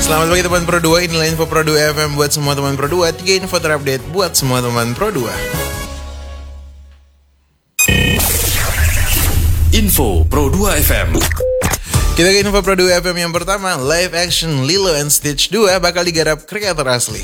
Selamat pagi teman Pro 2, inilah info Pro 2 FM buat semua teman Pro 2. 3 info terupdate buat semua teman Pro 2. Info Pro 2 FM. Kita ke info Pro 2 FM yang pertama. Live action Lilo and Stitch 2 bakal digarap kreator asli.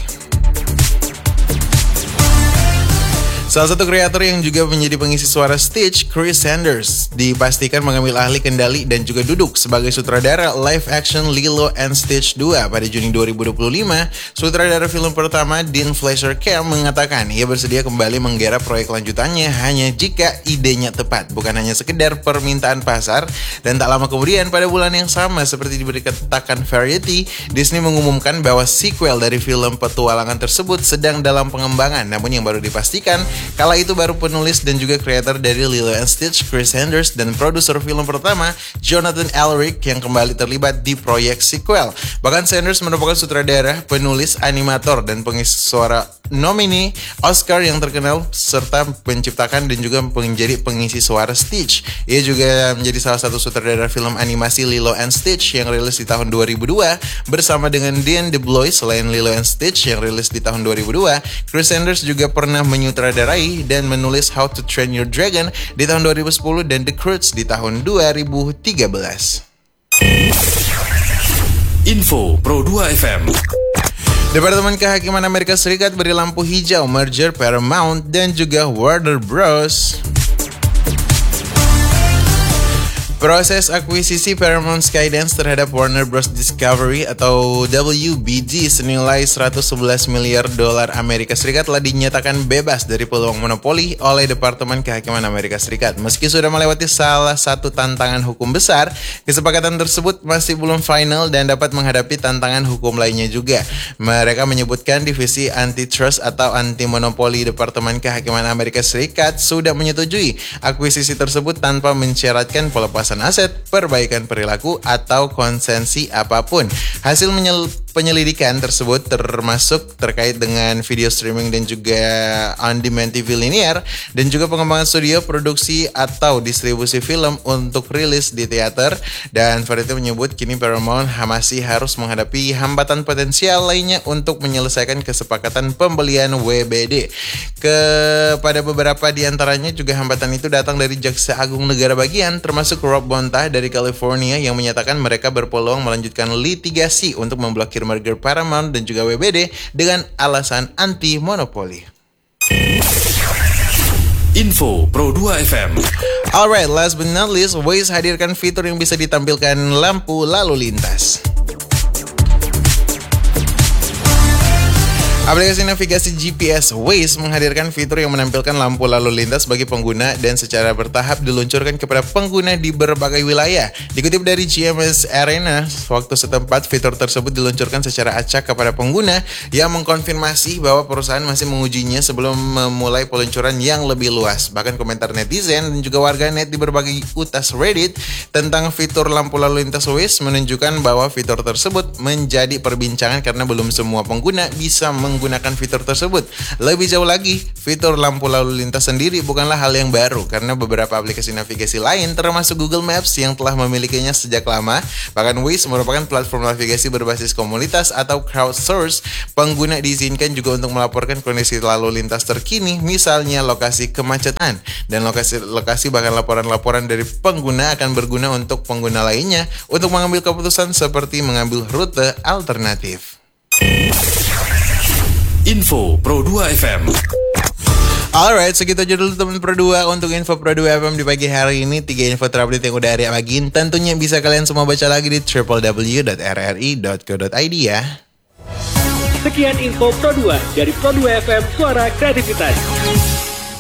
Salah satu kreator yang juga menjadi pengisi suara Stitch, Chris Sanders, dipastikan mengambil alih kendali dan juga duduk sebagai sutradara live action Lilo and Stitch 2 pada Juni 2025. Sutradara film pertama, Dean Fleischer Camp, mengatakan ia bersedia kembali menggarap proyek lanjutannya hanya jika idenya tepat, bukan hanya sekedar permintaan pasar. Dan tak lama kemudian, pada bulan yang sama seperti diberitakan Variety, Disney mengumumkan bahwa sequel dari film petualangan tersebut sedang dalam pengembangan. Namun yang baru dipastikan, kala itu baru penulis dan juga kreator dari Lilo and Stitch, Chris Sanders, dan produser film pertama, Jonathan Alric, yang kembali terlibat di proyek sequel. Bahkan Sanders merupakan sutradara, penulis, animator, dan pengisi suara nomini Oscar yang terkenal, serta menciptakan dan juga menjadi pengisi suara Stitch. Ia juga menjadi salah satu sutradara film animasi Lilo and Stitch yang rilis di tahun 2002 bersama dengan Dean DeBlois. Selain Lilo and Stitch yang rilis di tahun 2002, Chris Sanders juga pernah menyutradarai dan menulis How to Train Your Dragon di tahun 2010 dan The Croods di tahun 2013. Info Pro 2 FM. Departemen Kehakiman Amerika Serikat beri lampu hijau merger Paramount dan juga Warner Bros. Proses akuisisi Paramount Skydance terhadap Warner Bros. Discovery atau WBD senilai 111 miliar dolar Amerika Serikat telah dinyatakan bebas dari peluang monopoli oleh Departemen Kehakiman Amerika Serikat. Meski sudah melewati salah satu tantangan hukum besar, kesepakatan tersebut masih belum final dan dapat menghadapi tantangan hukum lainnya juga. Mereka menyebutkan divisi antitrust atau anti-monopoli Departemen Kehakiman Amerika Serikat sudah menyetujui akuisisi tersebut tanpa mensyaratkan pelepasan aset, perbaikan perilaku, atau konsensi apapun. Hasil penyelidikan tersebut termasuk terkait dengan video streaming dan juga on-demand TV linear dan juga pengembangan studio, produksi, atau distribusi film untuk rilis di teater. Dan Variety menyebut kini Paramount masih harus menghadapi hambatan potensial lainnya untuk menyelesaikan kesepakatan pembelian WBD. Kepada beberapa di antaranya juga hambatan itu datang dari Jaksa Agung Negara Bagian, termasuk Rob Bonta dari California yang menyatakan mereka berpeluang melanjutkan litigasi untuk memblokir merger Paramount dan juga WBD dengan alasan anti monopoli. Info Pro 2 FM. Alright, last but not least, Waze hadirkan fitur yang bisa ditampilkan lampu lalu lintas. Aplikasi navigasi GPS Waze menghadirkan fitur yang menampilkan lampu lalu lintas bagi pengguna dan secara bertahap diluncurkan kepada pengguna di berbagai wilayah. Dikutip dari GMS Arena, waktu setempat fitur tersebut diluncurkan secara acak kepada pengguna yang mengkonfirmasi bahwa perusahaan masih mengujinya sebelum memulai peluncuran yang lebih luas. Bahkan komentar netizen dan juga warganet di berbagai utas Reddit tentang fitur lampu lalu lintas Waze menunjukkan bahwa fitur tersebut menjadi perbincangan karena belum semua pengguna bisa menggunakan fitur tersebut. Lebih jauh lagi, fitur lampu lalu lintas sendiri bukanlah hal yang baru karena beberapa aplikasi navigasi lain termasuk Google Maps yang telah memilikinya sejak lama. Bahkan Waze merupakan platform navigasi berbasis komunitas atau crowdsource. Pengguna diizinkan juga untuk melaporkan kondisi lalu lintas terkini, misalnya lokasi kemacetan. Dan lokasi bahkan laporan-laporan dari pengguna akan berguna untuk pengguna lainnya untuk mengambil keputusan seperti mengambil rute alternatif. Info Pro 2 FM. Alright, segitu aja dulu teman Pro 2 untuk info Pro 2 FM di pagi hari ini. 3 info terupdate yang udah Arya bagiin tentunya bisa kalian semua baca lagi di www.rri.co.id ya. Sekian info Pro 2 dari Pro 2 FM, suara kreativitas.